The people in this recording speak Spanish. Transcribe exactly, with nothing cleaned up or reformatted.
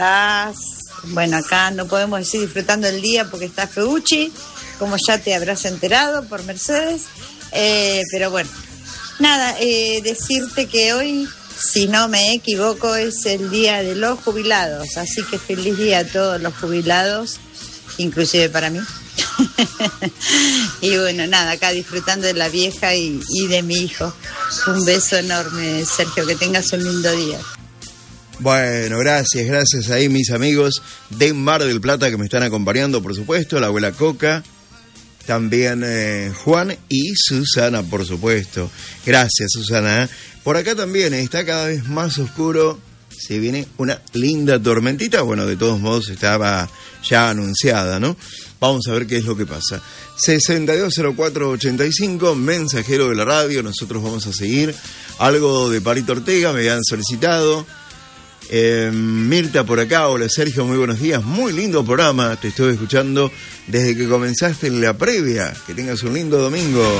Bueno, acá no podemos decir disfrutando el día porque está Feuchi, como ya te habrás enterado por Mercedes. Eh, pero bueno, nada, eh, decirte que hoy, si no me equivoco, es el día de los jubilados. Así que feliz día a todos los jubilados, inclusive para mí. Y bueno, nada, acá disfrutando de la vieja y, y de mi hijo. Un beso enorme, Sergio, que tengas un lindo día. Bueno, gracias, gracias ahí mis amigos de Mar del Plata que me están acompañando, por supuesto, la abuela Coca, también eh, Juan y Susana, por supuesto. Gracias, Susana. Por acá también eh, está cada vez más oscuro, se viene una linda tormentita, bueno, de todos modos estaba ya anunciada, ¿no? Vamos a ver qué es lo que pasa. sesenta y dos cero cuatro ochenta y cinco, mensajero de la radio, nosotros vamos a seguir. Algo de Parito Ortega, me habían solicitado. Eh, Mirta por acá, hola Sergio, muy buenos días, muy lindo programa, te estoy escuchando desde que comenzaste en la previa, que tengas un lindo domingo.